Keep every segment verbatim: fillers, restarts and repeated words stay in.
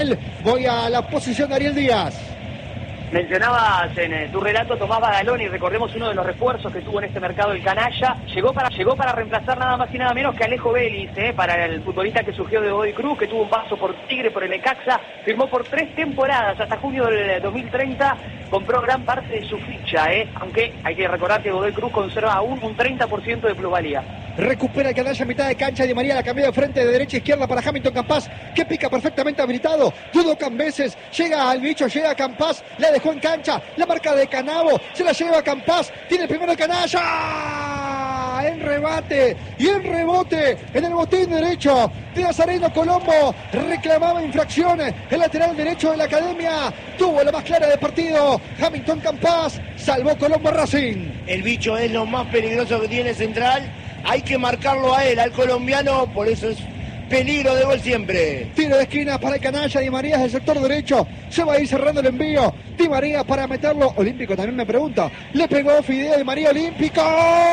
Voy a la posición de Ariel Díaz. Mencionabas en eh, tu relato Tomás Badaloni, recordemos uno de los refuerzos que tuvo en este mercado el canalla, llegó para llegó para reemplazar nada más y nada menos que Alejo Vélez, eh, para el futbolista que surgió de Godoy Cruz, que tuvo un paso por Tigre, por el Necaxa, firmó por tres temporadas hasta junio del dos mil treinta, compró gran parte de su ficha, eh, aunque hay que recordar que Godoy Cruz conserva aún un treinta por ciento de plusvalía. Recupera el canalla a mitad de cancha. Di María la cambió de frente, de derecha a izquierda para Hamilton Campas, que pica perfectamente habilitado. Dudo Cambeses, llega al bicho, llega a Campas, la dejó en cancha, la marca de Canavo, se la lleva a Campas, tiene el primero el canalla, en rebate y en rebote, en el botín derecho de Nazareno Colombo, reclamaba infracciones, el lateral derecho de la academia, tuvo la más clara del partido, Hamilton Campas, salvó Colombo Racing. El bicho es lo más peligroso que tiene Central. Hay que marcarlo a él, al colombiano, por eso es peligro de gol siempre. Tiro de esquina para el canalla. Di María es el sector derecho. Se va a ir cerrando el envío. Di María para meterlo. Olímpico también me pregunta. Le pegó Fideo Di María Olímpico.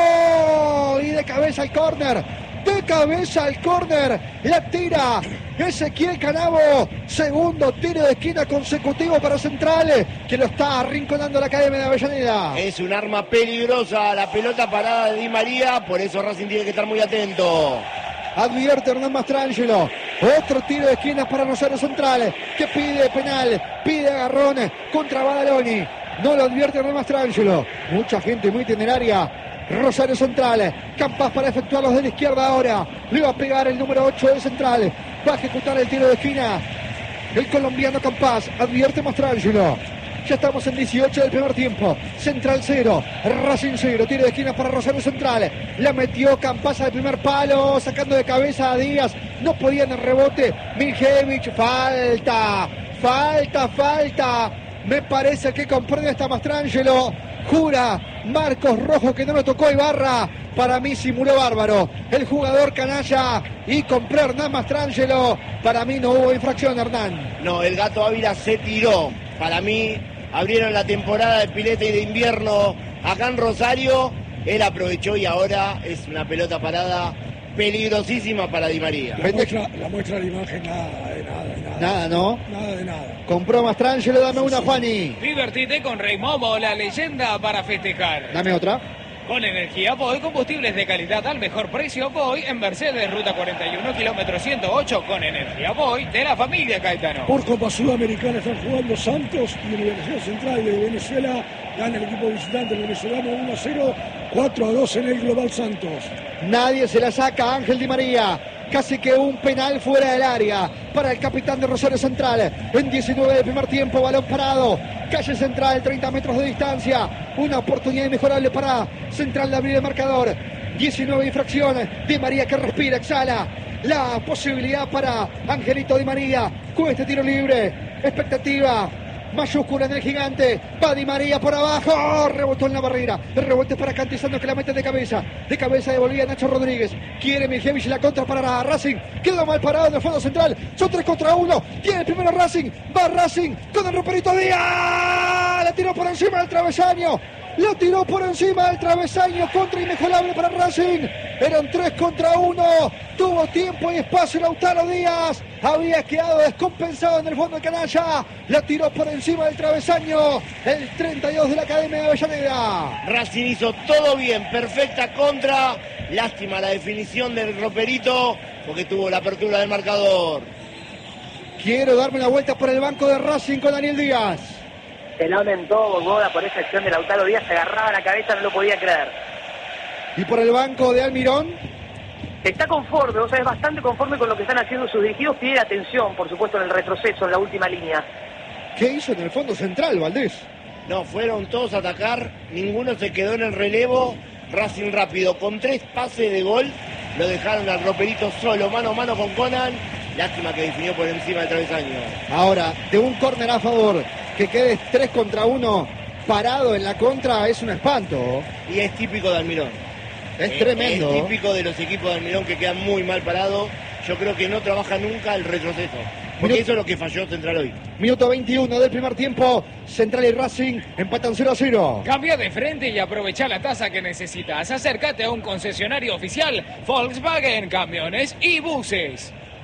Y de cabeza al córner. De cabeza al córner. La tira Ezequiel Canavo. Segundo tiro de esquina consecutivo para Central, que lo está arrinconando la Academia de Avellaneda. Es un arma peligrosa la pelota parada de Di María. Por eso Racing tiene que estar muy atento. Advierte Hernán Mastrangelo. Otro tiro de esquina para Rosario Central, que pide penal, pide agarrón contra Badaloni. No lo advierte Hernán Mastrangelo. Mucha gente muy temeraria. Rosario Central, Campas para efectuarlos de la izquierda ahora. Le va a pegar el número ocho de Central. Va a ejecutar el tiro de esquina el colombiano Campas. Advierte Mastrangelo. Ya estamos en dieciocho del primer tiempo. Central cero, Racing cero. Tiro de esquina para Rosario Central. La metió Campas al primer palo, sacando de cabeza a Díaz. No podía en el rebote. Miljevich, falta, falta, falta. Me parece que comprende hasta Mastrangelo. Jura Marcos Rojo que no lo tocó Ibarra. Para mí simuló bárbaro el jugador canalla y compró Hernán Mastrangelo. Para mí no hubo infracción, Hernán. No, el Gato Ávila se tiró. Para mí abrieron la temporada de pileta y de invierno acá en Rosario. Él aprovechó y ahora es una pelota parada peligrosísima para Di María. La muestra, la muestra de la imagen, nada, de nada, de nada. Nada, ¿no? Nada de nada. Compró Mastrangelo, dame Sí, una, sí. Juani. Divertite con Rey Momo, la leyenda para festejar. Dame otra. Con energía Boy, combustibles de calidad al mejor precio. Boy en Mercedes, ruta cuarenta y uno, kilómetro ciento ocho. Con energía Boy de la familia Caetano. Por Copa Sudamericana están jugando Santos y Universidad Central de Venezuela. Gana el equipo visitante venezolano uno a cero, cuatro a dos en el Global Santos. Nadie se la saca, Ángel Di María. Casi que un penal fuera del área para el capitán de Rosario Central. En diecinueve del primer tiempo, balón parado. Calle Central, treinta metros de distancia. Una oportunidad inmejorable para Central de abrir el marcador. diecinueve infracciones. Di María que respira, exhala. La posibilidad para Angelito Di María con este tiro libre. Expectativa mayúscula en el gigante. Va Di María por abajo. Rebotó en la barrera. El rebote para Cantizano, que la mete de cabeza. De cabeza devolvía Nacho Rodríguez. Quiere Miljevich la contra para Racing. Quedó mal parado en el fondo central. Son tres contra uno. Tiene el primero Racing. Va Racing con el Ruperito Díaz. La tiró por encima del travesaño. Lo tiró por encima del travesaño. Contra inmejorable para Racing. Eran tres contra uno. Tuvo tiempo y espacio Lautaro Díaz. Había quedado descompensado en el fondo de canalla. La tiró por encima del travesaño. El treinta y dos de la Academia de Avellaneda. Racing hizo todo bien. Perfecta contra. Lástima la definición del Roperito porque tuvo la apertura del marcador. Quiero darme una vuelta por el banco de Racing con Daniel Díaz. Se lamentó Boda por esa acción de Lautaro Díaz, se agarraba la cabeza, no lo podía creer. Y por el banco de Almirón. Está conforme, o sea, es bastante conforme con lo que están haciendo sus dirigidos. Pide atención, por supuesto, en el retroceso, en la última línea. ¿Qué hizo en el fondo central, Valdés? No, fueron todos a atacar, ninguno se quedó en el relevo. Racing rápido, con tres pases de gol, lo dejaron al Roperito solo, mano a mano con Conan. Lástima que definió por encima del travesaño. Ahora, de un córner a favor, que quedes tres contra uno parado en la contra, es un espanto. Y es típico de Almirón. Es eh, tremendo. Es típico de los equipos de Almirón que quedan muy mal parados. Yo creo que no trabaja nunca el retroceso. Porque Minuto, eso es lo que falló Central hoy. Minuto veintiuno del primer tiempo. Central y Racing empatan cero a cero. Cambia de frente y aprovecha la tasa que necesitas. Acércate a un concesionario oficial Volkswagen Camiones y Buses.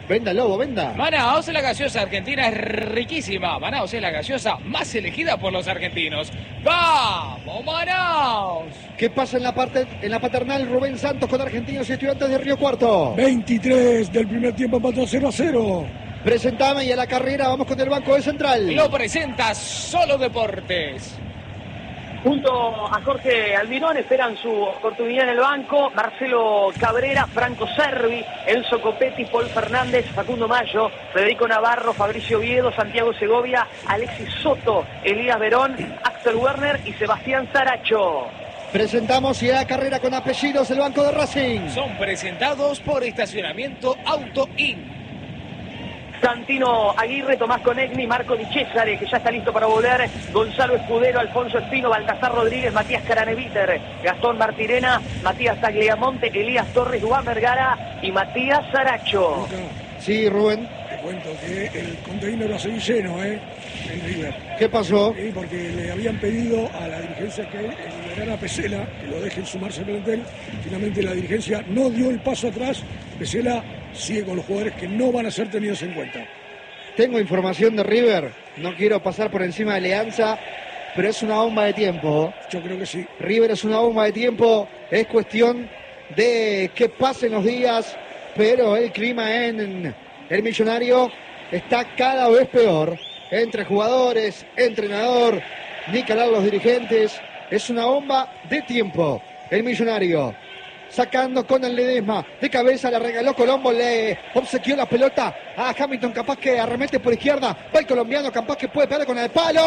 Venda, Lobo, venda. Manaos, la gaseosa argentina es riquísima. Manaos es la gaseosa más elegida por los argentinos. ¡Vamos, Manaos! ¿Qué pasa en la parte en la paternal? Rubén Santos con Argentinos y Estudiantes de Río Cuarto. veintitrés del primer tiempo, empató cero a cero. Presentame y a la carrera vamos con el banco de Central. Lo presenta Solo Deportes. Junto a Jorge Almirón esperan su oportunidad en el banco Marcelo Cabrera, Franco Servi, Enzo Copetti, Paul Fernández, Facundo Mayo, Federico Navarro, Fabricio Oviedo, Santiago Segovia, Alexis Soto, Elías Verón, Axel Werner y Sebastián Saracho. Presentamos y a la carrera con apellidos el banco de Racing. Son presentados por Estacionamiento Auto In. Santino Aguirre, Tomás Conegni, Marco Di Cesare, que ya está listo para volver, Gonzalo Escudero, Alfonso Espino, Baltasar Rodríguez, Matías Caraneviter, Gastón Martirena, Matías Tagliamonte, Elías Torres, Dubán Vergara y Matías Saracho. Sí, Rubén. Te cuento que el container va a seguir lleno, ¿eh? En River. ¿Qué pasó? Sí, porque le habían pedido a la dirigencia que liberara a Pesela, que lo dejen sumarse al plantel. Finalmente la dirigencia no dio el paso atrás. Pesela sigue con los jugadores que no van a ser tenidos en cuenta. Tengo información de River. No quiero pasar por encima de Alianza, pero es una bomba de tiempo. Yo creo que sí. River es una bomba de tiempo. Es cuestión de que pasen los días, pero el clima en el Millonario está cada vez peor. Entre jugadores, entrenador, ni que hablar los dirigentes. Es una bomba de tiempo. El Millonario sacando con el Ledesma de cabeza, la regaló Colombo, le obsequió la pelota a Hamilton, capaz que arremete por izquierda, va el colombiano, capaz que puede pegar con el palo.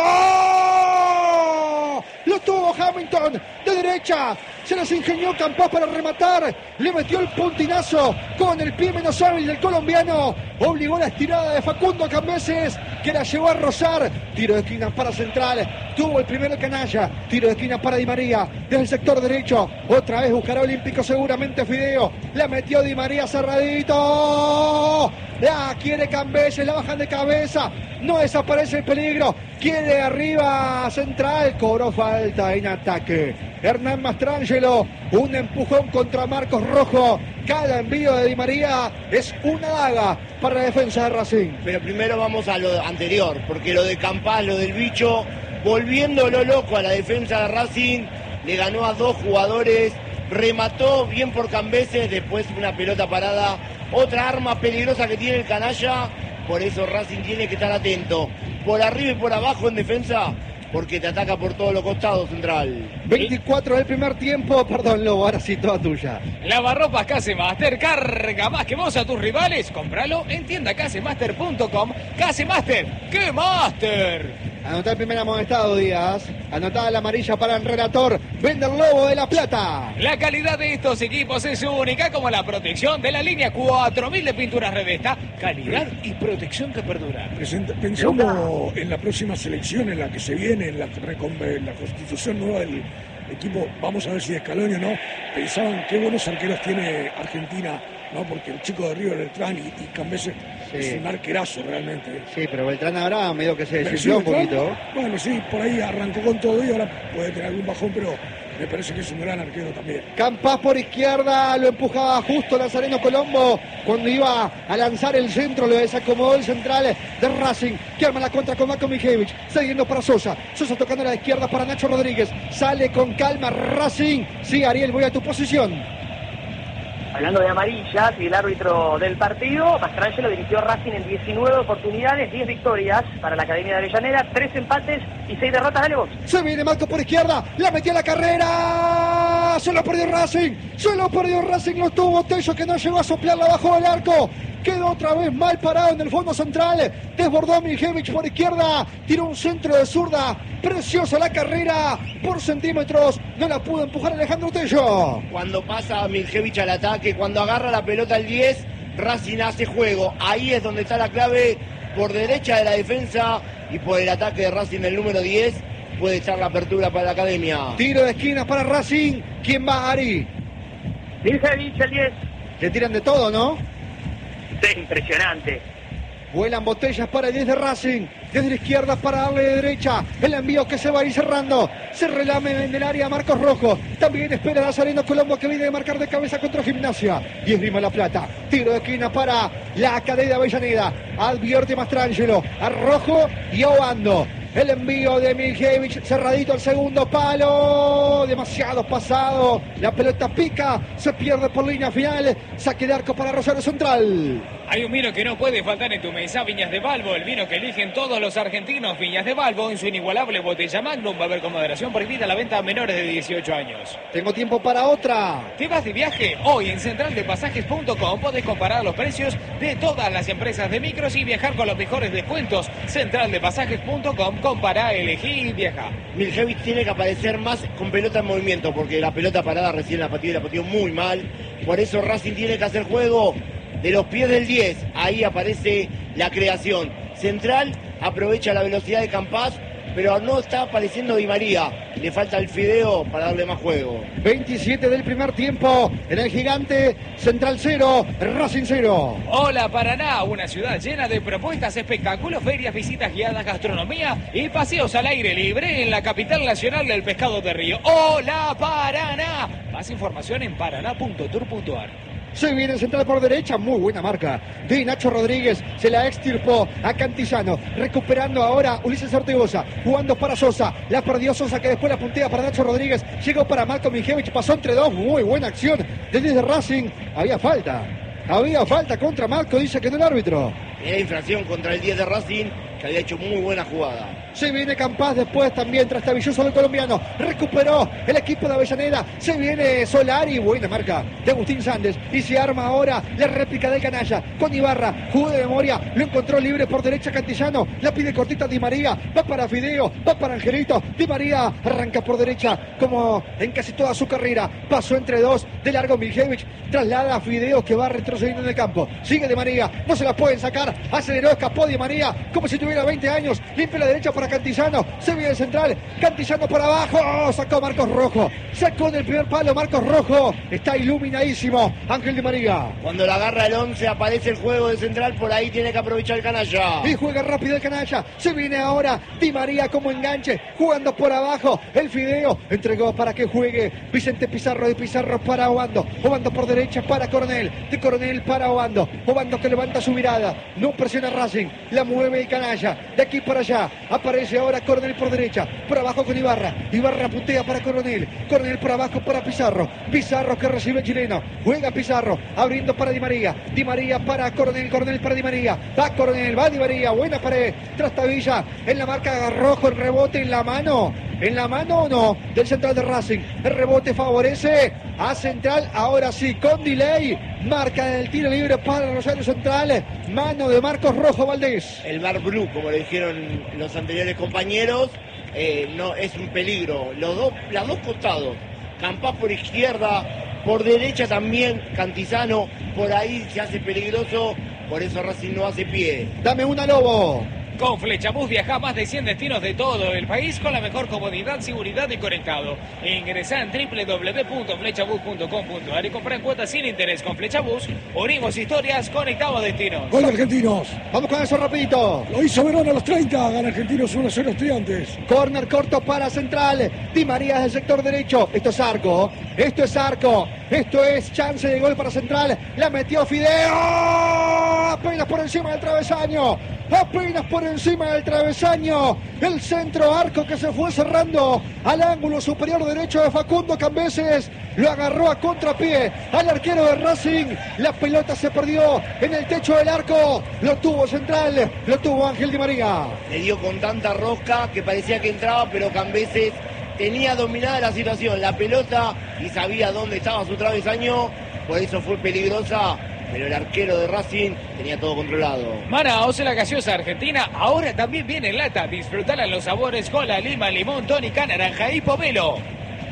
¡Oh! Lo tuvo Hamilton de derecha, se las ingenió Campás para rematar, le metió el puntinazo con el pie menos hábil del colombiano, obligó la estirada de Facundo Cambeses, que la llevó a rozar. Tiro de esquina para Central, tuvo el primero Canalla, tiro de esquina para Di María, desde el sector derecho, otra vez buscará Olímpico seguramente Fideo, la metió Di María cerradito, la quiere Cambeses, la bajan de cabeza, no desaparece el peligro, quiere arriba Central, cobró falta en ataque. Hernán Mastrangelo, un empujón contra Marcos Rojo, cada envío de Di María es una daga para la defensa de Racing. Pero primero vamos a lo anterior, porque lo de Campás, lo del bicho, volviéndolo loco a la defensa de Racing, le ganó a dos jugadores, remató bien por Cambeses, después una pelota parada, otra arma peligrosa que tiene el canalla, por eso Racing tiene que estar atento, por arriba y por abajo en defensa, porque te ataca por todos los costados, Central. veinticuatro del primer tiempo, perdón Lobo, ahora sí toda tuya. Lavarropas Casemaster, carga más que vos a tus rivales, cómpralo en tienda casemaster punto com. Casemaster, ¡qué Master! Anotá el primer amonestado, Díaz. Anotá la amarilla para el relator. Vende el Lobo de La Plata. La calidad de estos equipos es única, como la protección de la línea cuatro mil de pinturas Revesta. Calidad y protección que perdura. Presenta, pensando en la próxima selección, en la que se viene, en la, en la constitución nueva del equipo, vamos a ver si de Scaloni o no, pensaban qué buenos arqueros tiene Argentina, ¿no? Porque el chico de River, Beltrán y, y Cambeses, sí, es un arquerazo realmente. Sí, pero Beltrán ahora medio que se desinfló un poquito. Bueno, sí, por ahí arrancó con todo y ahora puede tener algún bajón, pero me parece que es un gran arquero también. Campás por izquierda, lo empujaba justo Nazareno Colombo cuando iba a lanzar el centro, lo desacomodó el central de Racing, que arma la contra con Marco Mijevich, siguiendo para Sosa, Sosa tocando a la izquierda para Nacho Rodríguez, sale con calma Racing. Sí, Ariel, voy a tu posición. Hablando de amarillas y el árbitro del partido, Mastrangelo dirigió a Racing en diecinueve oportunidades, diez victorias para la Academia de Avellaneda, tres empates y seis derrotas. Dale vos. Se viene Marco por izquierda, la metió a la carrera, se lo perdió Racing, se lo perdió Racing, lo tuvo Tello, que no llegó a soplarla abajo del arco. Quedó otra vez mal parado en el fondo central. Desbordó Mijevich por izquierda. Tiró un centro de zurda. Preciosa la carrera. Por centímetros. No la pudo empujar Alejandro Tello. Cuando pasa Mijevich al ataque, cuando agarra la pelota el diez, Racing hace juego. Ahí es donde está la clave. Por derecha de la defensa y por el ataque de Racing del número diez. Puede echar la apertura para la Academia. Tiro de esquina para Racing. ¿Quién va, Ari? Mijevich, el diez. Le tiran de todo, ¿no? Sí, impresionante. Vuelan botellas para el diez de Racing. Desde la izquierda para darle de derecha. El envío que se va a ir cerrando. Se relame en el área Marcos Rojo. También espera Nazareno Colombo, que viene de marcar de cabeza contra Gimnasia. Y Esgrima La Plata. Tiro de esquina para la Academia de Avellaneda. Advierte Mastrangelo. A Rojo y a Obando. El envío de Miljevich, cerradito al segundo palo, demasiado pasado, la pelota pica, se pierde por línea final, saque de arco para Rosario Central. Hay un vino que no puede faltar en tu mesa, Viñas de Balbo, el vino que eligen todos los argentinos. Viñas de Balbo, en su inigualable botella Magnum, va a haber con moderación prohibida la venta a menores de dieciocho años. Tengo tiempo para otra. ¿Te vas de viaje? Hoy en central de pasajes punto com podés comparar los precios de todas las empresas de micros y viajar con los mejores descuentos. central de pasajes punto com, compará, elegí y viaja. Miljevich tiene que aparecer más con pelota en movimiento, porque la pelota parada recién la pateó y la pateó muy mal. Por eso Racing tiene que hacer juego de los pies del diez, ahí aparece la creación. Central aprovecha la velocidad de Campás, pero no está apareciendo Di María. Le falta el fideo para darle más juego. veintisiete del primer tiempo en el Gigante. Central cero, Racing cero. Hola Paraná, una ciudad llena de propuestas, espectáculos, ferias, visitas guiadas, gastronomía y paseos al aire libre en la capital nacional del pescado de río. Hola Paraná. Más información en paraná punto tour punto ar. Se viene Central por derecha, muy buena marca de Nacho Rodríguez, se la extirpó a Cantillano, recuperando ahora Ulises Ortegoza, jugando para Sosa, la perdió Sosa, que después la puntea para Nacho Rodríguez, llegó para Marco Miljevich, pasó entre dos, muy buena acción desde Racing, había falta, había falta contra Marco, dice que no el árbitro. Era infracción contra el diez de Racing, que había hecho muy buena jugada. Se viene Campás después también, tras Travilloso del colombiano. Recuperó el equipo de Avellaneda. Se viene Solari, buena marca de Agustín Sández. Y se arma ahora la réplica del canalla con Ibarra. Jugó de memoria, lo encontró libre por derecha Cantillano. La pide cortita Di María. Va para Fideo, va para Angelito. Di María arranca por derecha como en casi toda su carrera. Pasó entre dos de largo Miljevich. Traslada a Fideo, que va retrocediendo en el campo. Sigue Di María, no se la pueden sacar. Aceleró, escapó Di María como si tuviera veinte años. Limpia la derecha para Cantillano, se viene el central, Cantillano para abajo, oh, sacó Marcos Rojo, sacó del primer palo Marcos Rojo, está iluminadísimo Ángel Di María. Cuando la agarra el once aparece el juego de Central, por ahí tiene que aprovechar el canalla. Y juega rápido el canalla, se viene ahora Di María como enganche, jugando por abajo, el Fideo, entregó para que juegue Vicente Pizarro, de Pizarro para Obando, Obando por derecha para Coronel, de Coronel para Obando, Obando que levanta su mirada, no presiona Racing, la mueve el canalla, de aquí para allá, aparece ahora Coronel por derecha, por abajo con Ibarra, Ibarra puntea para Coronel, Coronel por abajo para Pizarro, Pizarro que recibe el chileno, juega Pizarro, abriendo para Di María, Di María para Coronel, Coronel para Di María, va Coronel, va Di María, buena pared, Trastavilla, en la marca Rojo, el rebote en la mano, en la mano o no, del central de Racing, el rebote favorece a Central, ahora sí, con delay, marca el tiro libre para Rosario Central, mano de Marcos Rojo Valdés. El Bar Blue, como le dijeron los anteriores compañeros, eh, no es un peligro. Los dos, los dos costados, Campás por izquierda, por derecha también Cantizano, por ahí se hace peligroso, por eso Racing no hace pie. Dame una, Lobo. Con Flechabús viaja a más de cien destinos de todo el país con la mejor comodidad, seguridad y conectado. Ingresá en doble u doble u doble u punto flechabús punto com punto ar y compra en cuotas sin interés. Con Flechabús unimos historias, conectamos destinos. Gol de Argentinos. Vamos con eso rapidito. Lo hizo Verón a los treinta. Gana Argentinos uno a cero Estudiantes. Corner corto para Central. Di María del sector derecho. Esto es arco. Esto es arco. Esto es chance de gol para Central. La metió Fideo. Apenas por encima del travesaño. Apenas por encima del travesaño. El centro arco que se fue cerrando al ángulo superior derecho de Facundo Cambeses. Lo agarró a contrapié al arquero de Racing. La pelota se perdió en el techo del arco. Lo tuvo Central. Lo tuvo Ángel Di María. Le dio con tanta rosca que parecía que entraba, pero Cambeses tenía dominada la situación, la pelota, y sabía dónde estaba su travesaño. Por eso fue peligrosa. Pero el arquero de Racing tenía todo controlado. Manaos, la gaseosa argentina, ahora también viene en lata. Disfrutala en los sabores cola, lima, limón, tónica, naranja y pomelo.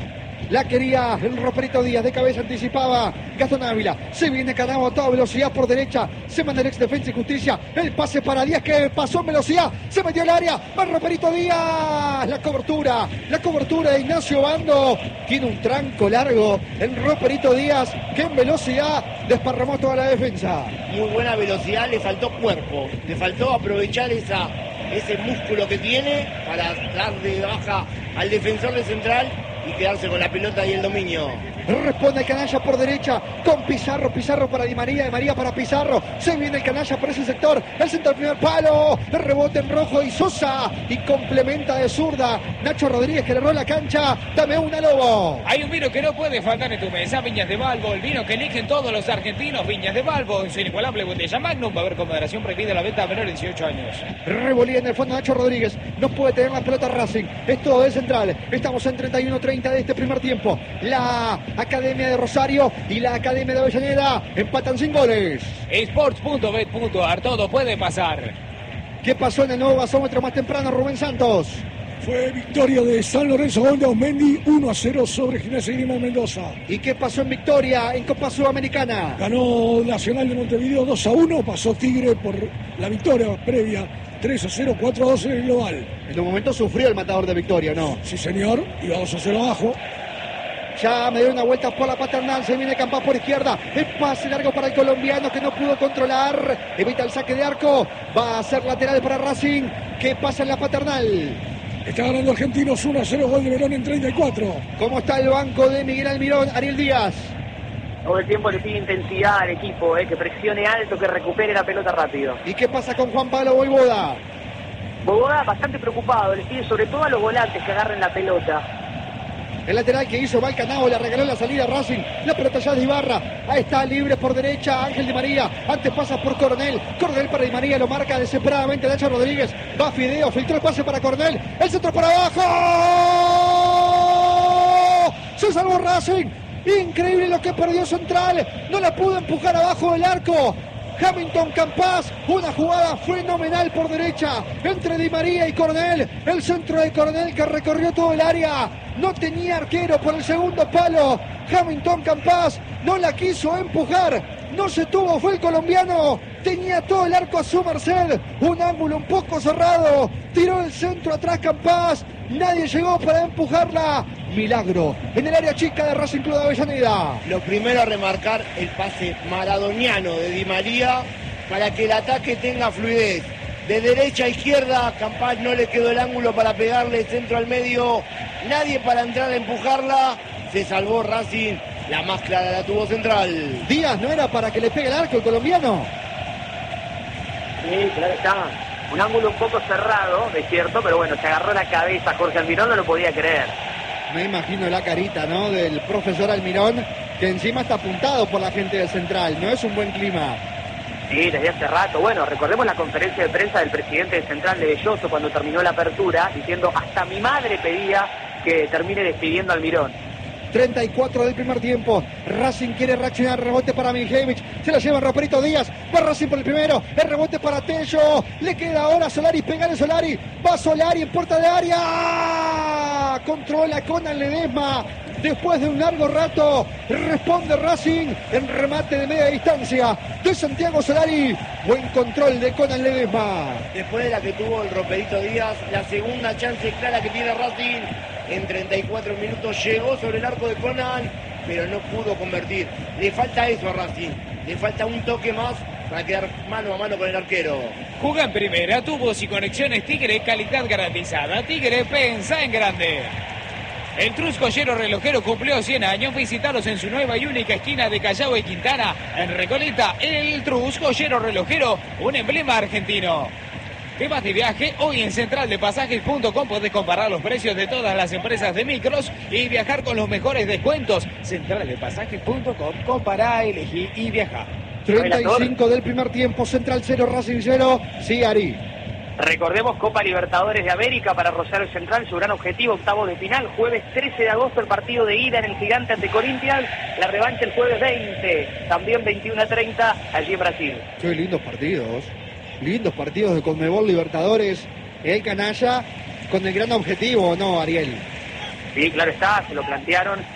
La quería el Roperito Díaz, de cabeza anticipaba Gastón Ávila. Se viene Canavo a toda velocidad por derecha. Se manda el ex Defensa y Justicia. El pase para Díaz que pasó en velocidad. Se metió al área. Va el Roperito Díaz. La cobertura. La cobertura de Ignacio Bando. Tiene un tranco largo. El Roperito Díaz que en velocidad desparramó toda la defensa. Muy buena velocidad. Le faltó cuerpo. Le faltó aprovechar esa, ese músculo que tiene para dar de baja al defensor de Central y quedarse con la pelota y el dominio. Responde el Canalla por derecha con Pizarro, Pizarro para Di María, Di María para Pizarro. Se viene el Canalla por ese sector, el centro del primer palo, el rebote en rojo y Sosa y complementa de zurda Nacho Rodríguez que le roba la cancha. Dame una, Lobo. Hay un vino que no puede faltar en tu mesa, Viñas de Balbo, el vino que eligen todos los argentinos. Viñas de Balbo, en su inigualable botella Magnum. Va a haber con moderación prohibida la venta a menores de dieciocho años. Revolía en el fondo Nacho Rodríguez, no puede tener la pelota Racing. Esto es Central, estamos en treinta y uno treinta de este primer tiempo. La Academia de Rosario y la Academia de Avellaneda empatan sin goles. Sports punto bet punto ar, todo puede pasar. ¿Qué pasó en el nuevo basómetro más temprano, Rubén Santos? Fue victoria de San Lorenzo Gol de Osmendi, uno a cero sobre Gimnasia y Grima de Mendoza. ¿Y qué pasó en Victoria en Copa Sudamericana? Ganó Nacional de Montevideo dos a uno, pasó Tigre por la victoria previa tres a cero, cuatro a dos en el global. En un momento sufrió el matador de Victoria, ¿no? Sí, señor, iba dos a cero abajo. Ya me dio una vuelta por la paternal, se viene Campas por izquierda, el pase largo para el colombiano que no pudo controlar, evita el saque de arco, va a ser lateral para Racing, que pasa en la paternal. Está ganando Argentinos uno a cero, gol de Verón en treinta y cuatro. ¿Cómo está el banco de Miguel Almirón? Ariel Díaz. Todo el tiempo le pide intensidad al equipo, eh, que presione alto, que recupere la pelota rápido. ¿Y qué pasa con Juan Pablo Voivoda? Bogoda bastante preocupado, le pide sobre todo a los volantes que agarren la pelota. El lateral que hizo Valcanao le regaló la salida a Racing. La pelota ya de Ibarra. Ahí está libre por derecha Ángel Di María. Antes pasa por Coronel. Coronel para Di María. Lo marca desesperadamente Nacho Rodríguez. Va Fideo. Filtró el pase para Coronel. El centro para abajo. Se salvó Racing. Increíble lo que perdió Central. No la pudo empujar abajo del arco. Hamilton Campas, una jugada fenomenal por derecha entre Di María y Coronel, el centro de Coronel que recorrió todo el área, no tenía arquero por el segundo palo, Hamilton Campas no la quiso empujar, no se tuvo, fue el colombiano, tenía todo el arco a su merced, un ángulo un poco cerrado, tiró el centro atrás Campas, nadie llegó para empujarla. Milagro en el área chica de Racing Club de Avellaneda. Lo primero a remarcar el pase maradoniano de Di María para que el ataque tenga fluidez. De derecha a izquierda, Campas no le quedó el ángulo para pegarle centro al medio. Nadie para entrar a empujarla. Se salvó Racing. La más clara la tuvo Central. Díaz no era para que le pegue el arco el colombiano. Sí, claro está. Un ángulo un poco cerrado, es cierto, pero bueno, se agarró la cabeza. Jorge Almirón no lo podía creer. Me imagino la carita, ¿no?, del profesor Almirón, que encima está apuntado por la gente de Central. No es un buen clima. Sí, desde hace rato. Bueno, recordemos la conferencia de prensa del presidente de Central de Belloso cuando terminó la apertura, diciendo hasta mi madre pedía que termine despidiendo a Almirón. treinta y cuatro del primer tiempo. Racing quiere reaccionar. Rebote para Mijevich. Se la lleva Roperito Díaz. Va Racing por el primero. El rebote para Tello. Le queda ahora Solari. Pegale Solari. Va Solari en puerta de área. Controla Conan Ledesma. Después de un largo rato, responde Racing en remate de media distancia de Santiago Solari. Buen control de Conan Ledesma. Después de la que tuvo el Roperito Díaz, la segunda chance clara que tiene Racing en treinta y cuatro minutos llegó sobre el arco de Conan, pero no pudo convertir. Le falta eso a Racing, le falta un toque más para quedar mano a mano con el arquero. Juega en primera, tubos y conexiones Tigre, calidad garantizada. Tigre, pensa en grande. El Trus Joyero Relojero cumplió cien años. Visitaros en su nueva y única esquina de Callao y Quintana, en Recoleta. El Trus Joyero Relojero, un emblema argentino. Temas de viaje, hoy en central de pasajes punto com podés comparar los precios de todas las empresas de micros y viajar con los mejores descuentos. central de pasajes punto com, compará, elegí y viajá. treinta y cinco del primer tiempo, Central cero, Racing cero. Sí, Ari. Recordemos Copa Libertadores de América para Rosario Central, su gran objetivo, octavos de final, jueves trece de agosto el partido de ida en el Gigante ante Corinthians, la revancha el jueves veinte, también veintiuno a treinta allí en Brasil. Qué lindos partidos, lindos partidos de Conmebol Libertadores, el canalla con el gran objetivo, ¿no, Ariel? Sí, claro está, se lo plantearon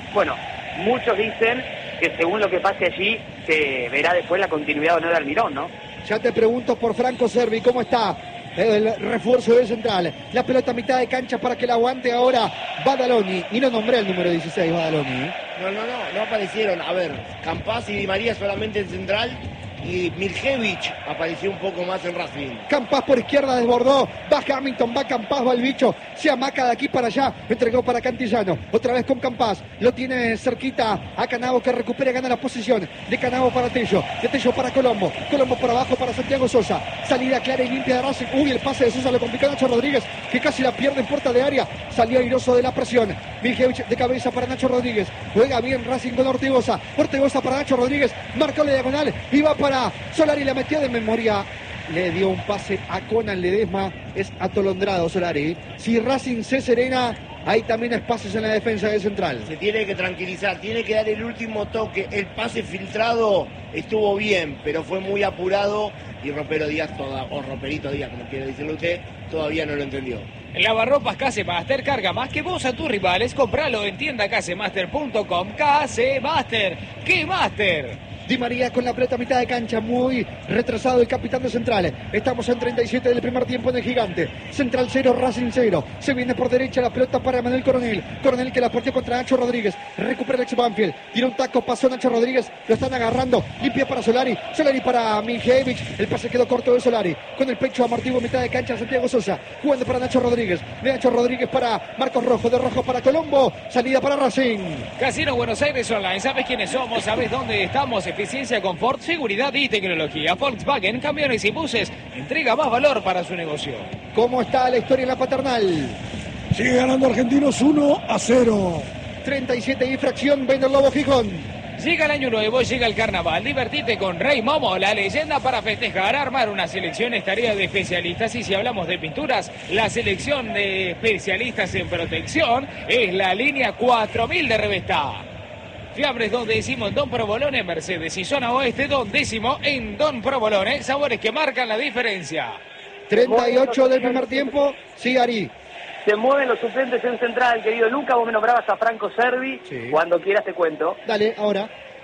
Bueno, muchos dicen que según lo que pase allí, se verá después la continuidad o no de Almirón, ¿no? Ya te pregunto por Franco Cervi, ¿cómo está el refuerzo de Central? La pelota a mitad de cancha para que la aguante ahora Badaloni. Y no nombré el número dieciséis, Badaloni. No, no, no, no aparecieron. A ver, Campás y Di María solamente en Central. Y Miljevich apareció un poco más en Racing. Campás por izquierda desbordó, va Hamilton, va Campás, va el bicho, se amaca de aquí para allá, entregó para Cantillano, otra vez con Campás, lo tiene cerquita a Canavo que recupera, gana la posición, de Canavo para Tello, de Tello para Colombo, Colombo por abajo para Santiago Sosa, salida clara y limpia de Racing, uy, el pase de Sosa lo complicó Nacho Rodríguez, que casi la pierde en puerta de área, salió airoso de la presión, Miljevich de cabeza para Nacho Rodríguez, juega bien Racing con Ortigosa, Ortigosa para Nacho Rodríguez, marcó la diagonal y va para Solari, la metió de memoria, le dio un pase a Conan Ledesma, es atolondrado Solari. Si Racing se serena, hay también espacios en la defensa de Central. Se tiene que tranquilizar, tiene que dar el último toque. El pase filtrado estuvo bien, pero fue muy apurado y Ropero Díaz, toda, o Roperito Díaz, como quiere decirlo usted, todavía no lo entendió. Lavarropas Casemaster carga más que vos a tus rivales. Compralo en tienda casemaster punto com. Casemaster, ¿qué Master? Di María con la pelota a mitad de cancha, muy retrasado el capitán de Central. Estamos en treinta y siete del primer tiempo en el Gigante. Central cero, Racing cero. Se viene por derecha la pelota para Manuel Coronel. Coronel que la partió contra Nacho Rodríguez. Recupera el ex Banfield. Tira un taco, pasó Nacho Rodríguez. Lo están agarrando. Limpia para Solari. Solari para Miljevich. El pase quedó corto de Solari. Con el pecho amortiguo a mitad de cancha Santiago Sosa. Jugando para Nacho Rodríguez. De Nacho Rodríguez para Marcos Rojo. De Rojo para Colombo. Salida para Racing. Casino Buenos Aires Online. ¿Sabes quiénes somos? ¿Sabes dónde estamos? Eficiencia, confort, seguridad y tecnología. Volkswagen, camiones y buses, entrega más valor para su negocio. ¿Cómo está la historia en la Paternal? Sigue ganando Argentinos uno a cero. treinta y siete y fracción, ven el Lobo Gijón. Llega el año nuevo, llega el carnaval, divertite con Rey Momo, la leyenda para festejar, armar una selección es tarea de especialistas y si hablamos de pinturas, la selección de especialistas en protección es la línea cuatro mil de Revestá. Fiambres Don Décimo en Don Provolone, Mercedes y Zona Oeste Don Décimo en Don Provolone, sabores que marcan la diferencia. treinta y ocho del primer tiempo, sí, Ari. Se mueven los suplentes en Central, querido Luca, vos me nombrabas a Franco Cervi, Sí. Cuando quieras te cuento. Dale, ahora.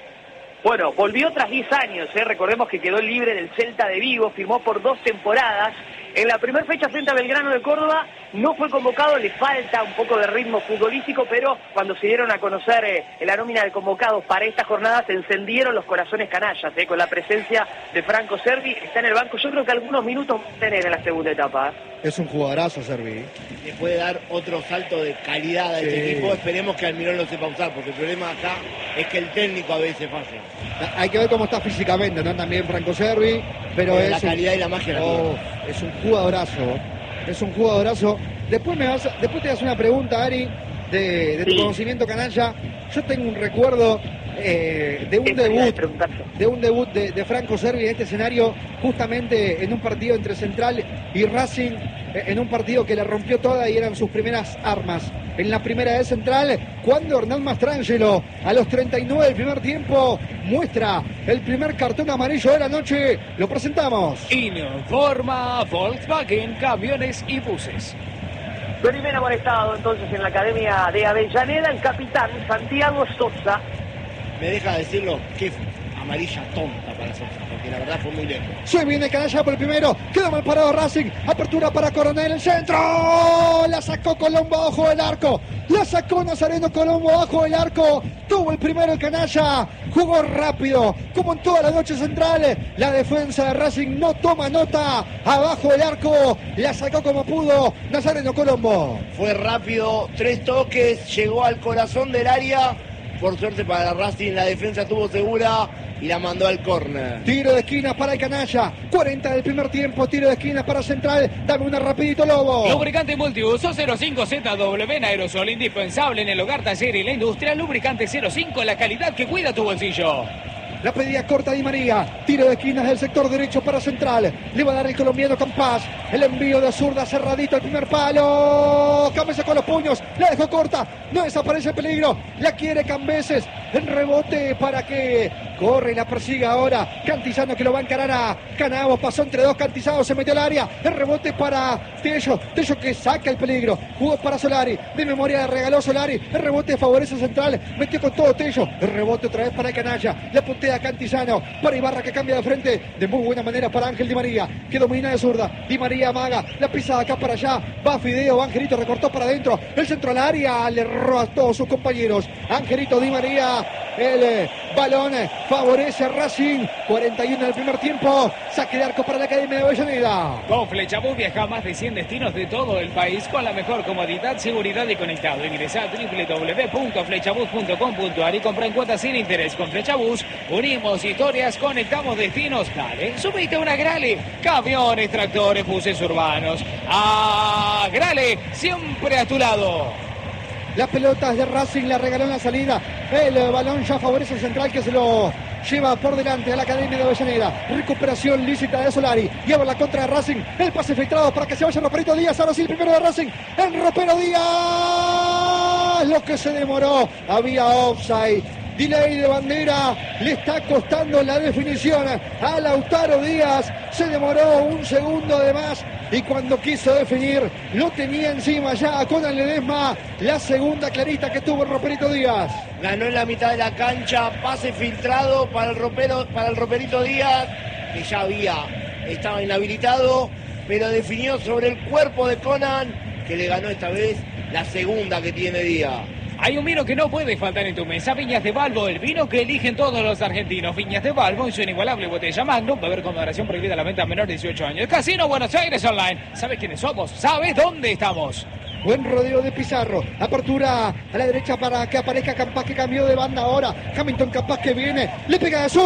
Bueno, volvió tras diez años, ¿eh? Recordemos que quedó libre del Celta de Vigo, firmó por dos temporadas. En la primera fecha frente a Belgrano de Córdoba no fue convocado, le falta un poco de ritmo futbolístico, pero cuando se dieron a conocer eh, la nómina de convocados para esta jornada se encendieron los corazones canallas, eh, con la presencia de Franco Cervi, está en el banco, yo creo que algunos minutos va a tener en la segunda etapa. Es un jugadorazo, Cervi. Le puede dar otro salto de calidad a este Sí. equipo, esperemos que Almirón lo sepa usar, porque el problema acá es que el técnico a veces falla. Hay que ver cómo está físicamente, ¿no? También Franco Cervi, pero Pero es la un- calidad y la magia la Oh, tiene. es un jugadorazo, es un jugadorazo. Después me vas a- después te das una pregunta, Ari, de, de tu Sí. conocimiento canalla. Yo tengo un recuerdo eh, de un Es manera de debut, preguntarse. de un debut de, de Franco Cervi en este escenario, justamente en un partido entre Central y Racing, eh, en un partido que le rompió toda y eran sus primeras armas. En la primera de Central, cuando Hernán Mastrangelo, a los treinta y nueve del primer tiempo, muestra el primer cartón amarillo de la noche. Lo presentamos. Informa Volkswagen, camiones y buses. Primer amonestado entonces en la Academia de Avellaneda, el capitán Santiago Sosa. Me deja decirlo, qué amarilla tonta para Sosa, porque la verdad fue muy lejos. Se viene Canalla por el primero. Queda mal parado Racing. Apertura para Coronel. El centro. La sacó Colombo bajo el arco. La sacó Nazareno Colombo bajo el arco. Tuvo el primero el Canalla. Jugó rápido. Como en toda la noche central. La defensa de Racing no toma nota. Abajo del arco. La sacó como pudo Nazareno Colombo. Fue rápido, tres toques, llegó al corazón del área. Por suerte para Racing, la defensa estuvo segura y la mandó al córner. Tiro de esquina para el Canalla. cuarenta del primer tiempo. Tiro de esquina para Central. Dame una rapidito, Lobo. Lubricante multiuso cero cinco Z W en aerosol, indispensable en el hogar, taller y la industria. Lubricante cero cinco, la calidad que cuida tu bolsillo. La pedida corta Di María. Tiro de esquinas del sector derecho para Central. Le va a dar el colombiano Campás. El envío de zurda cerradito al primer palo. Cambeses con los puños. La dejó corta. No desaparece el peligro. La quiere Cambeses. En rebote para que corre y la persiga ahora Cantizano, que lo va a encarar a Canavos. Pasó entre dos, Cantizano se metió al área. El rebote para Tello. Tello que saca el peligro. Jugó para Solari. De memoria le regaló Solari. El rebote favorece Central. Metió con todo Tello. El rebote otra vez para Canalla. La puntea Cantizano. Para Ibarra, que cambia de frente de muy buena manera para Ángel Di María, que domina de zurda. Di María amaga. La pisa de acá para allá. Va Fideo. Angelito recortó para adentro. El centro al área. Le erró a todos sus compañeros. Angelito Di María. El eh, balón eh, favorece a Racing. cuarenta y uno del primer tiempo. Saque de arco para la Academia de Avellaneda. Con Flechabús viaja a más de cien destinos de todo el país con la mejor comodidad, seguridad y conectado. Ingresa a doble u doble u doble u punto flechabús punto com punto a r y compra en cuotas sin interés. Con Flechabús unimos historias, conectamos destinos. Dale, subite una Grale. Camiones, tractores, buses urbanos. A Grale, siempre a tu lado. Las pelotas de Racing la regaló en la salida. El balón ya favorece al Central, que se lo lleva por delante a la Academia de Avellaneda. Recuperación lícita de Solari. Lleva la contra de Racing. El pase filtrado para que se vaya Roperito Díaz. Ahora sí, el primero de Racing. El Ropero Díaz. Lo que se demoró. Había offside. Delay de bandera, le está costando la definición a Lautaro Díaz. Se demoró un segundo de más y cuando quiso definir lo tenía encima ya con el Ledesma. La segunda clarita que tuvo el Roperito Díaz. Ganó en la mitad de la cancha, pase filtrado para el ropero, para el Roperito Díaz, que ya había, estaba inhabilitado, pero definió sobre el cuerpo de Conan, que le ganó esta vez la segunda que tiene Díaz. Hay un vino que no puede faltar en tu mesa, Viñas de Balbo, el vino que eligen todos los argentinos. Viñas de Balbo y su inigualable botella Magnum, beber con moderación, prohibida la venta a menor de dieciocho años. Casino Buenos Aires Online. ¿Sabes quiénes somos? ¿Sabes dónde estamos? Buen rodeo de Pizarro. Apertura a la derecha para que aparezca Campas, que cambió de banda ahora. Hamilton Campas que viene. Le pega de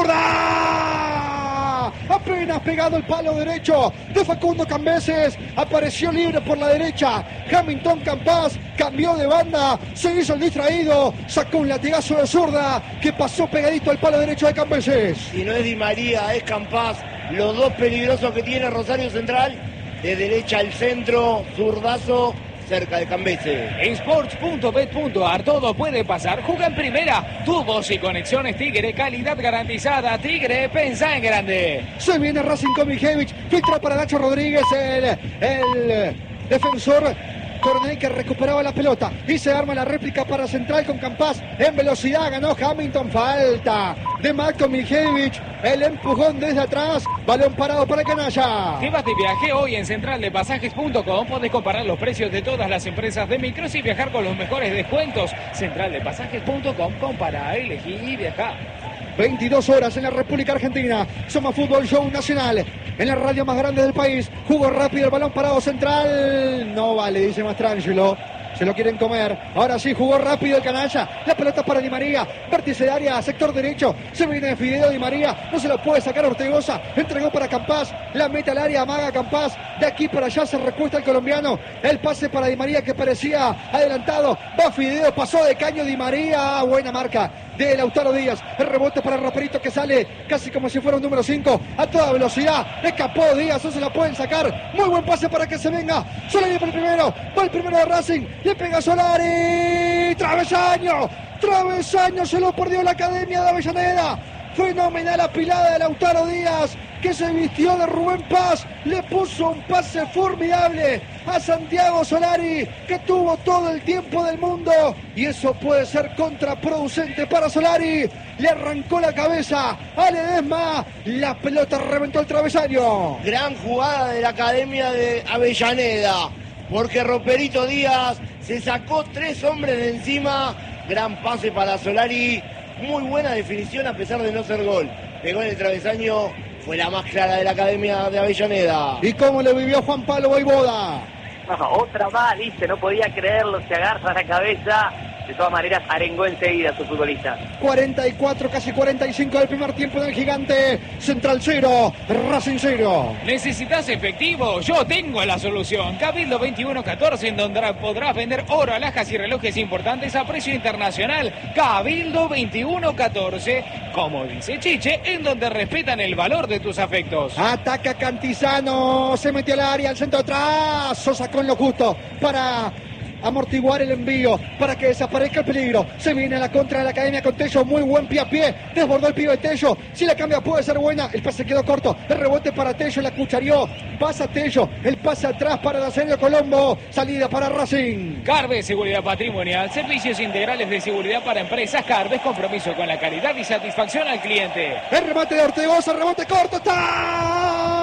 zurda. Apenas pegado el palo derecho de Facundo Cambeses. Apareció libre por la derecha. Hamilton Campas cambió de banda. Se hizo el distraído. Sacó un latigazo de zurda que pasó pegadito al palo derecho de Cambeses. Y no es Di María, es Campas. Los dos peligrosos que tiene Rosario Central. De derecha al centro, zurdazo cerca de Cambeses. Sports punto bet punto a r, todo puede pasar. Juega en primera. Tubos y conexiones Tigre, calidad garantizada. Tigre, pensá en grande. Se viene Racing con Mijevich. Filtra para Nacho Rodríguez, el, el defensor. Coronel, que recuperaba la pelota y se arma la réplica para Central con Campas en velocidad. Ganó Hamilton. Falta de Marco Miljevich. El empujón desde atrás. Balón parado para Canalla. ¿Qué vas de viaje hoy en central de pasajes punto com? Podés comparar los precios de todas las empresas de micros y viajar con los mejores descuentos. central de pasajes punto com. Compara, elegí y viaja. veintidós horas en la República Argentina. Soma Fútbol Show Nacional. En la radio más grande del país. Jugó rápido el balón parado Central. No vale, dice Mastrangelo. Se lo quieren comer. Ahora sí, jugó rápido el Canalla. La pelota para Di María. Vértice de área, sector derecho. Se viene de Fideo Di María. No se lo puede sacar a Ortegoza. Entregó para Campas. La mete al área, amaga Campas. De aquí para allá se recuesta el colombiano. El pase para Di María, que parecía adelantado. Va Fideo, pasó de caño Di María. Buena marca de Lautaro Díaz. El rebote para el Roperito, que sale casi como si fuera un número cinco. A toda velocidad. Escapó Díaz. No se la pueden sacar. Muy buen pase para que se venga. Solari por el primero. Va el primero de Racing. Le pega Solari. Travesaño. Travesaño. Se lo perdió la Academia de Avellaneda. Fenomenal la pilada de Lautaro Díaz, que se vistió de Rubén Paz. Le puso un pase formidable a Santiago Solari, que tuvo todo el tiempo del mundo. Y eso puede ser contraproducente para Solari. Le arrancó la cabeza a Ledesma. La pelota reventó el travesaño. Gran jugada de la Academia de Avellaneda, porque Roperito Díaz se sacó tres hombres de encima. Gran pase para Solari. Muy buena definición a pesar de no ser gol. Pegó en el travesaño, fue la más clara de la Academia de Avellaneda. ¿Y cómo le vivió Juan Pablo Voivoda? No, otra más, dice, no podía creerlo, se agarra la cabeza. De todas maneras, arengó enseguida a su futbolista. cuarenta y cuatro, casi cuarenta y cinco del primer tiempo del Gigante. Central cero, Racing cero. ¿Necesitas efectivo? Yo tengo la solución. Cabildo veintiuno catorce, en donde podrás vender oro, alhajas y relojes importantes a precio internacional. Cabildo veintiuno catorce, como dice Chiche, en donde respetan el valor de tus afectos. Ataca Cantizano, se metió al área, al centro atrás. Sosa con lo justo para amortiguar el envío para que desaparezca el peligro. Se viene a la contra de la Academia con Tello, muy buen pie a pie, desbordó el pibe Tello, si la cambia puede ser buena, el pase quedó corto, el rebote para Tello, la cucharió, pasa Tello, el pase atrás para Nazario Colombo, salida para Racing. Carves Seguridad Patrimonial, servicios integrales de seguridad para empresas. Carves, compromiso con la calidad y satisfacción al cliente. El remate de Ortegoza, rebote corto, está.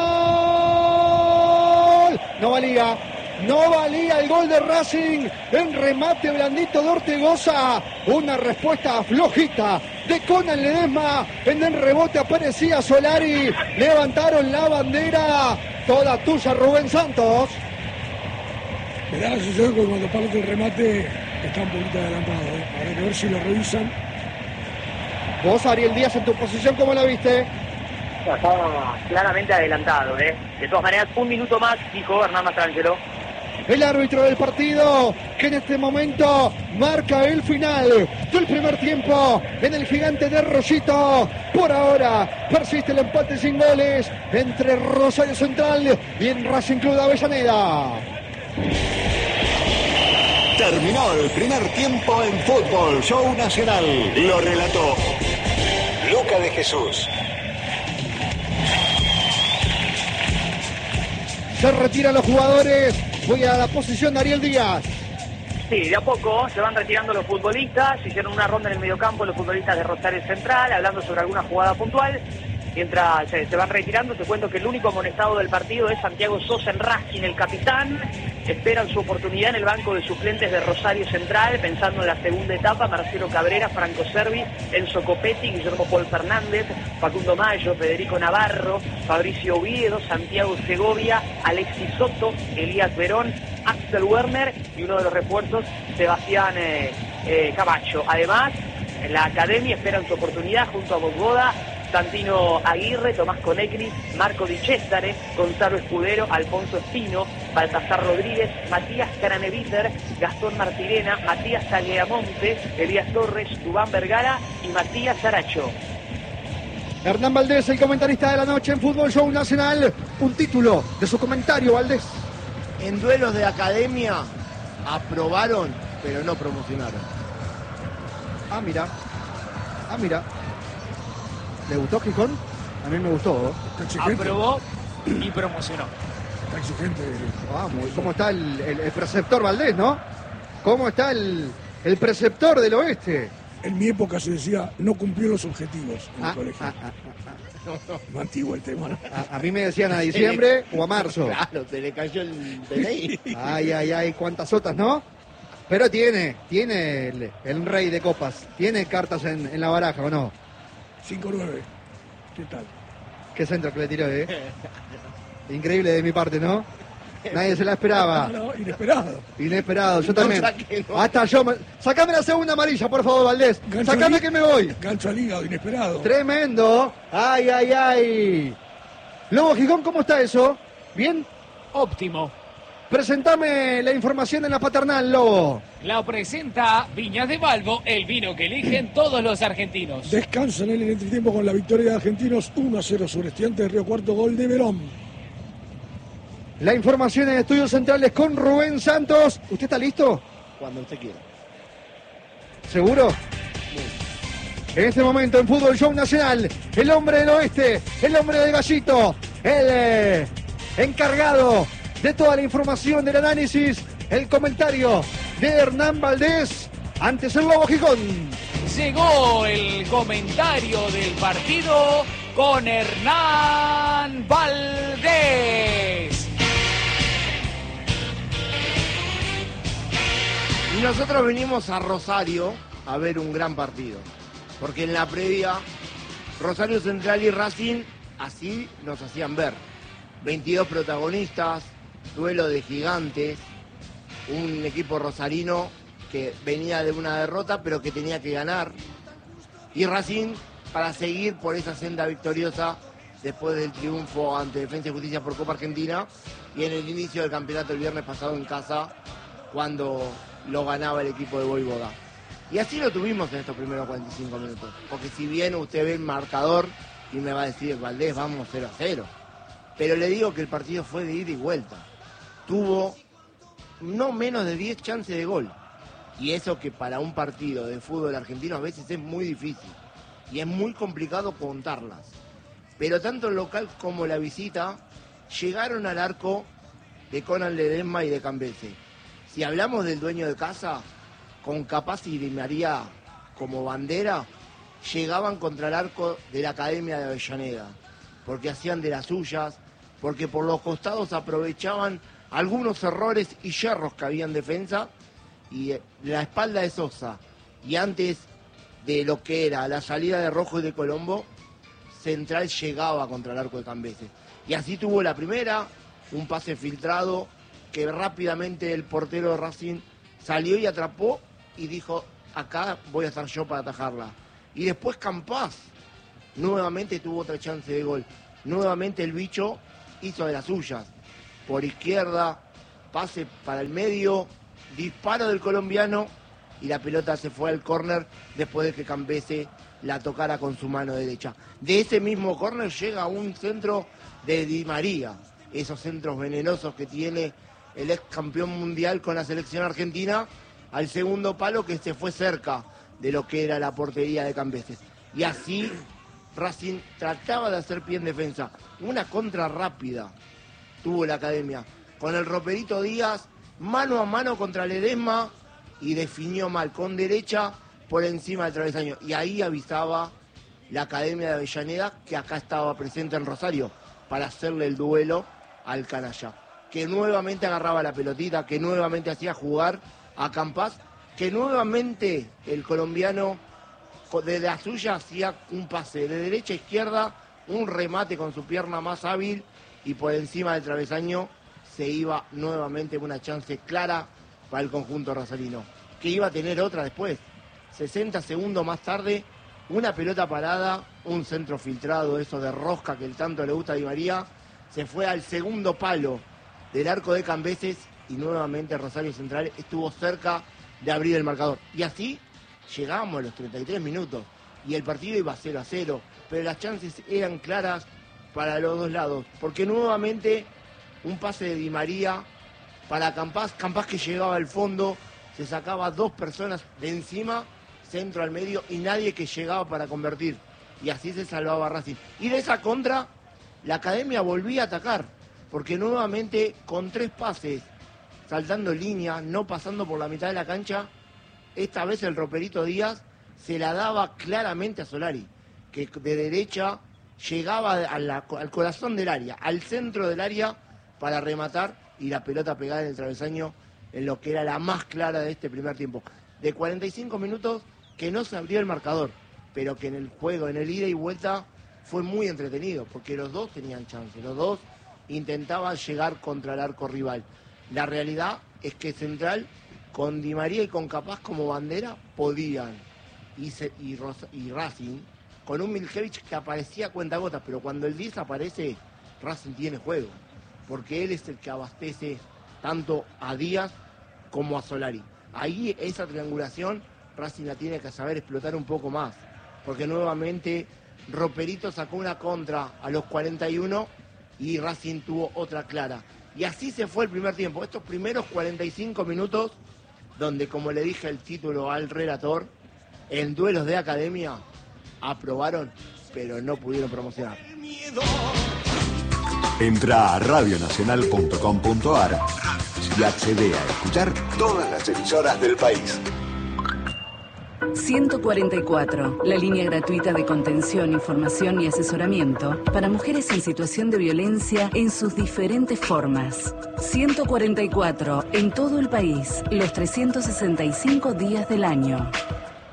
No valía, no valía el gol de Racing, en remate blandito de Ortegoza, una respuesta flojita de Conan Ledesma, en el rebote aparecía Solari, levantaron la bandera, toda tuya Rubén Santos. Me da la sensación que cuando parte el remate está un poquito adelantado, ¿eh? Habrá que ver si lo revisan. Vos, Ariel Díaz, en tu posición, ¿cómo la viste? Estaba claramente adelantado, ¿eh? De todas maneras, un minuto más, dijo Hernán Mastrangelo. El árbitro del partido, que en este momento marca el final del primer tiempo en el Gigante de Rollito. Por ahora persiste el empate sin goles entre Rosario Central y en Racing Club de Avellaneda. Terminó el primer tiempo en Fútbol Show Nacional. Lo relató Luca de Jesús. Se retiran los jugadores. Voy a la posición de Ariel Díaz. Sí, de a poco se van retirando los futbolistas. Hicieron una ronda en el mediocampo los futbolistas de Rosario Central, hablando sobre alguna jugada puntual. Mientras se, se van retirando, te cuento que el único amonestado del partido es Santiago Sosa en Racing, el capitán. Esperan su oportunidad en el banco de suplentes de Rosario Central, pensando en la segunda etapa: Marcelo Cabrera, Franco Servi, Enzo Copetti, Guillermo Paul Fernández, Facundo Mayo, Federico Navarro, Fabricio Oviedo, Santiago Segovia, Alexis Soto, Elías Verón, Axel Werner y uno de los refuerzos, Sebastián eh, eh, Camacho. Además, en la academia esperan su oportunidad junto a Bosgoda, Santino Aguirre, Tomás Conecris, Marco Di Cesare, Gonzalo Escudero, Alfonso Espino, Baltasar Rodríguez, Matías Caraneviter, Gastón Martirena, Matías Tagliamonte, Elías Torres, Dubán Vergara y Matías Aracho. Hernán Valdés, el comentarista de la noche en Fútbol Show Nacional. Un título de su comentario, Valdés. En duelos de academia aprobaron, pero no promocionaron. Ah, mira. Ah, mira. ¿Le gustó Gijón? A mí me gustó. Está exigente. Aprobó y promocionó. Está exigente. Vamos, ¿cómo está el, el, el preceptor Valdés, no? ¿Cómo está el, el preceptor del oeste? En mi época se decía, no cumplió los objetivos en Ah, el colegio. ah, ah, ah, No antiguo el tema, ¿no? ah. A, a mí me decían a diciembre o a marzo. Claro, se le cayó el D N I. Ay, ay, ay, cuántas otras, ¿no? Pero tiene, tiene el, el rey de copas. Tiene cartas en, en la baraja, ¿o no? cinco nueve. ¿Qué tal? Qué centro que le tiró, ¿eh? Increíble de mi parte, ¿no? Nadie se la esperaba. No, no, inesperado. Inesperado, yo No también. saque, no. Hasta yo. Me... Sacame la segunda amarilla, por favor, Valdés. Gancho Sacame li- que me voy. Gancho al hígado, inesperado. Tremendo. Ay, ay, ay. Lobo Gijón, ¿cómo está eso? ¿Bien? Óptimo. Presentame la información en la paternal, Lobo. La presenta Viñas de Balbo, el vino que eligen todos los argentinos. Descansan en el entretiempo con la victoria de Argentinos uno a cero sobre Estudiantes de Río Cuarto, gol de Verón. La información en Estudios Centrales con Rubén Santos. ¿Usted está listo? Cuando usted quiera. ¿Seguro? En este momento en Fútbol Show Nacional, el hombre del oeste, el hombre del gallito, el eh, encargado de toda la información del análisis, el comentario de Hernán Valdés, antes el Lobo Gijón. Llegó el comentario del partido con Hernán Valdés. Y nosotros venimos a Rosario a ver un gran partido. Porque en la previa, Rosario Central y Racing así nos hacían ver. veintidós protagonistas, duelo de gigantes, un equipo rosarino que venía de una derrota pero que tenía que ganar. Y Racing para seguir por esa senda victoriosa después del triunfo ante Defensa y Justicia por Copa Argentina y en el inicio del campeonato el viernes pasado en casa cuando lo ganaba el equipo de Voivoda. Y así lo tuvimos en estos primeros cuarenta y cinco minutos. Porque si bien usted ve el marcador y me va a decir, Valdés, vamos cero a cero. Pero le digo que el partido fue de ida y vuelta. Tuvo no menos de diez chances de gol. Y eso que para un partido de fútbol argentino a veces es muy difícil. Y es muy complicado contarlas. Pero tanto el local como la visita llegaron al arco de Conan Ledesma y de Cambese. Si hablamos del dueño de casa, con Capaz y Di María como bandera, llegaban contra el arco de la Academia de Avellaneda, porque hacían de las suyas, porque por los costados aprovechaban algunos errores y yerros que había en defensa, y la espalda de Sosa, y antes de lo que era la salida de Rojo y de Colombo, Central llegaba contra el arco de Cambese. Y así tuvo la primera, un pase filtrado, que rápidamente el portero de Racing salió y atrapó, y dijo, acá voy a estar yo para atajarla. Y después Campás nuevamente tuvo otra chance de gol. Nuevamente el bicho hizo de las suyas. Por izquierda, pase para el medio, disparo del colombiano y la pelota se fue al córner después de que Cambese la tocara con su mano derecha. De ese mismo córner llega un centro de Di María, esos centros venenosos que tiene el ex campeón mundial con la selección argentina, al segundo palo que se fue cerca de lo que era la portería de Cambese. Y así Racing trataba de hacer pie en defensa. Una contra rápida tuvo la Academia, con el Roperito Díaz mano a mano contra Ledesma y definió mal, con derecha por encima del travesaño. Y ahí avisaba la Academia de Avellaneda que acá estaba presente en Rosario para hacerle el duelo al canalla, que nuevamente agarraba la pelotita, que nuevamente hacía jugar a Campás, que nuevamente el colombiano de la suya hacía un pase de derecha a izquierda, un remate con su pierna más hábil y por encima del travesaño se iba nuevamente una chance clara para el conjunto rosarino, que iba a tener otra después. sesenta segundos más tarde, una pelota parada, un centro filtrado, eso de rosca que el tanto le gusta a Di María, se fue al segundo palo del arco de Cambeses y nuevamente Rosario Central estuvo cerca de abrir el marcador. Y así llegamos a los treinta y tres minutos y el partido iba cero a cero, pero las chances eran claras para los dos lados, porque nuevamente un pase de Di María para Campás, Campás que llegaba al fondo, se sacaba dos personas de encima, centro al medio y nadie que llegaba para convertir. Y así se salvaba Racing. Y de esa contra, la Academia volvía a atacar, porque nuevamente con tres pases, saltando línea, no pasando por la mitad de la cancha, esta vez el Roperito Díaz se la daba claramente a Solari, que de derecha llegaba a la, al corazón del área, al centro del área para rematar y la pelota pegada en el travesaño en lo que era la más clara de este primer tiempo. De cuarenta y cinco minutos que no se abrió el marcador, pero que en el juego, en el ida y vuelta, fue muy entretenido, porque los dos tenían chance, los dos intentaban llegar contra el arco rival. La realidad es que Central, con Di María y con Capaz como bandera, podían. Y, se, y, Rosa, y Racing, con un Miljevich que aparecía a cuentagotas, pero cuando el diez aparece, Racing tiene juego, porque él es el que abastece tanto a Díaz como a Solari. Ahí esa triangulación Racing la tiene que saber explotar un poco más, porque nuevamente Roperito sacó una contra a los cuarenta y uno y Racing tuvo otra clara. Y así se fue el primer tiempo, estos primeros cuarenta y cinco minutos, donde, como le dije el título al relator, en duelos de Academia aprobaron, pero no pudieron promocionar. Entra a radio nacional punto com punto ar y accede a escuchar todas las emisoras del país. ciento cuarenta y cuatro, la línea gratuita de contención, información y asesoramiento para mujeres en situación de violencia en sus diferentes formas. ciento cuarenta y cuatro, en todo el país, los trescientos sesenta y cinco días del año.